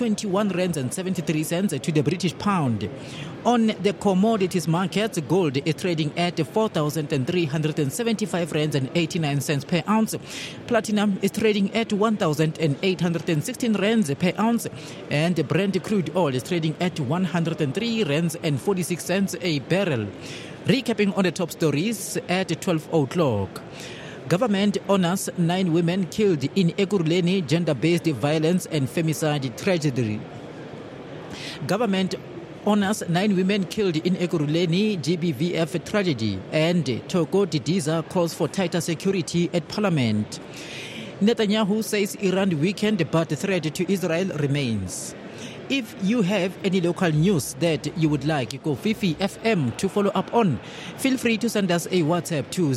21 rands and 73 cents to the British pound. On the commodities markets, gold is trading at 4,375 rands and 89 cents per ounce. Platinum is trading at 1,816 rands per ounce, and Brent crude oil is trading at 103 rands and 46 cents a barrel. Recapping on the top stories at 12 o'clock. Government honors 9 women killed in Ekurhuleni gender-based violence and femicide tragedy. Government honors 9 women killed in Ekurhuleni GBVF tragedy, and Toko Didiza calls for tighter security at Parliament. Netanyahu says Iran weakened but the threat to Israel remains. If you have any local news that you would like Kofifi FM to follow up on, feel free to send us a WhatsApp to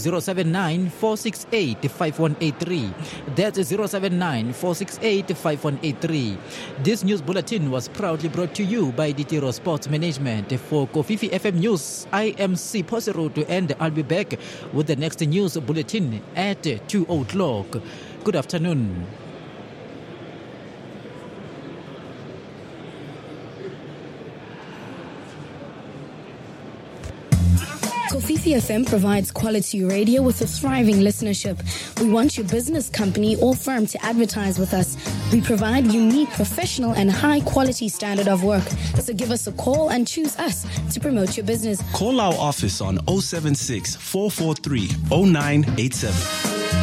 079-468-5183. That's 079-468-5183. This news bulletin was proudly brought to you by DTRO Sports Management. For Kofifi FM News, I am Sipho Seroto, and I'll be back with the next news bulletin at 2 o'clock. Good afternoon. Kofifi FM provides quality radio with a thriving listenership. We want your business, company, or firm to advertise with us. We provide unique, professional, and high-quality standard of work. So give us a call and choose us to promote your business. Call our office on 076 443 0987.